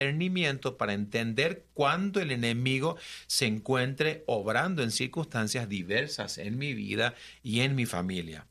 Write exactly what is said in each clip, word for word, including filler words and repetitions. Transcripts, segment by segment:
discernimiento para entender cuándo el enemigo se encuentre obrando en circunstancias diversas en mi vida y en mi familia.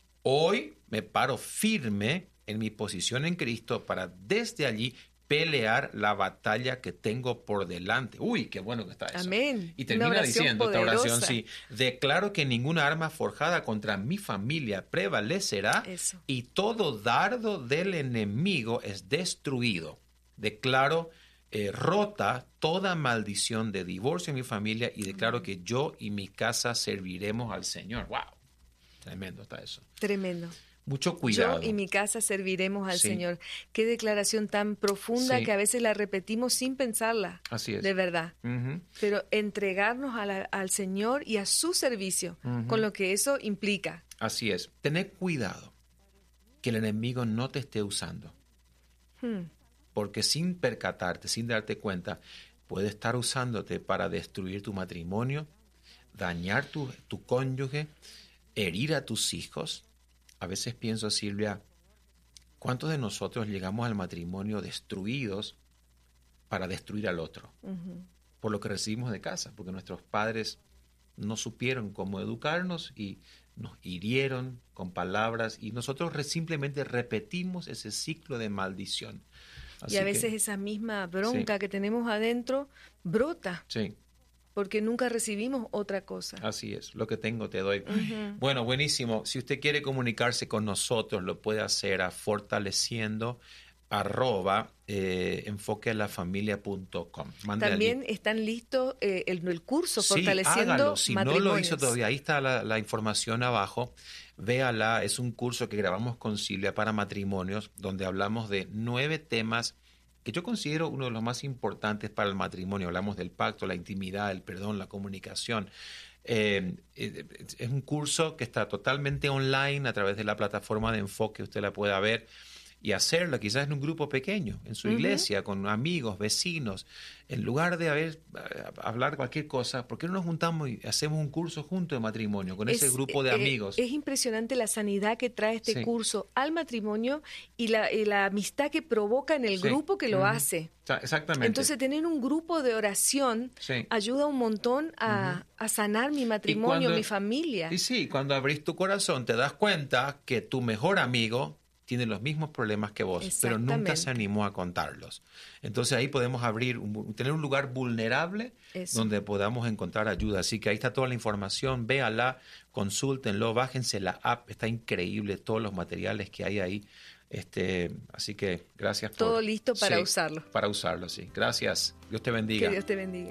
Hoy me paro firme en mi posición en Cristo para desde allí pelear la batalla que tengo por delante. Uy, qué bueno que está eso. Amén. Y termina diciendo poderosa. esta oración, sí, declaro que ninguna arma forjada contra mi familia prevalecerá eso. Y todo dardo del enemigo es destruido. Declaro eh, rota toda maldición de divorcio en mi familia y declaro que yo y mi casa serviremos al Señor. ¡Wow! Tremendo está eso. Tremendo. Mucho cuidado. Yo y mi casa serviremos al sí. Señor. Qué declaración tan profunda sí. que a veces la repetimos sin pensarla. Así es. De verdad. Uh-huh. Pero entregarnos a la, al Señor y a su servicio, uh-huh. con lo que eso implica. Así es. Tener cuidado que el enemigo no te esté usando. Hmm. Porque sin percatarte, sin darte cuenta, puede estar usándote para destruir tu matrimonio, dañar tu, tu cónyuge, herir a tus hijos. A veces pienso, Silvia, ¿cuántos de nosotros llegamos al matrimonio destruidos para destruir al otro? Uh-huh. Por lo que recibimos de casa, porque nuestros padres no supieron cómo educarnos y nos hirieron con palabras y nosotros re- simplemente repetimos ese ciclo de maldición. Así y a veces que, esa misma bronca sí. que tenemos adentro brota. Sí. Porque nunca recibimos otra cosa. Así es, lo que tengo te doy. Uh-huh. Bueno, buenísimo. Si usted quiere comunicarse con nosotros, lo puede hacer a fortaleciendo arroba eh, enfoquealafamilia punto com. También allí. Están listos eh, el, el curso sí, Fortaleciendo hágalo. Si no lo hizo Matrimonios. todavía, ahí está la, la información abajo. Véala, es un curso que grabamos con Silvia para matrimonios, donde hablamos de nueve temas que yo considero uno de los más importantes para el matrimonio. Hablamos del pacto, la intimidad, el perdón, la comunicación. Eh, es un curso que está totalmente online a través de la plataforma de Enfoque. Usted la pueda ver y hacerlo quizás en un grupo pequeño, en su uh-huh. iglesia, con amigos, vecinos. En lugar de haber, hablar cualquier cosa, ¿por qué no nos juntamos y hacemos un curso juntos de matrimonio con es, ese grupo de eh, amigos? Es impresionante la sanidad que trae este sí. curso al matrimonio y la, y la amistad que provoca en el sí. grupo que lo uh-huh. hace. Exactamente. Entonces, tener un grupo de oración sí. ayuda un montón a, uh-huh. a sanar mi matrimonio, cuando, mi familia. Y sí, cuando abrís tu corazón te das cuenta que tu mejor amigo tiene los mismos problemas que vos, pero nunca se animó a contarlos. Entonces ahí podemos abrir, un, tener un lugar vulnerable Eso. donde podamos encontrar ayuda. Así que ahí está toda la información, véala, consúltenlo, bájense la app, está increíble todos los materiales que hay ahí. Este, así que gracias por... Todo listo para sí, usarlo. Para usarlo, sí. Gracias. Dios te bendiga. Que Dios te bendiga.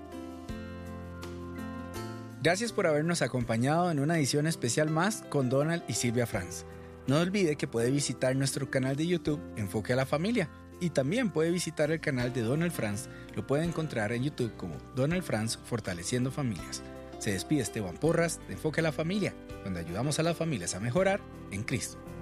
Gracias por habernos acompañado en una edición especial más con Donald y Silvia Franz. No olvide que puede visitar nuestro canal de YouTube Enfoque a la Familia y también puede visitar el canal de Donald Franz. Lo puede encontrar en YouTube como Donald Franz Fortaleciendo Familias. Se despide Esteban Porras de Enfoque a la Familia, donde ayudamos a las familias a mejorar en Cristo.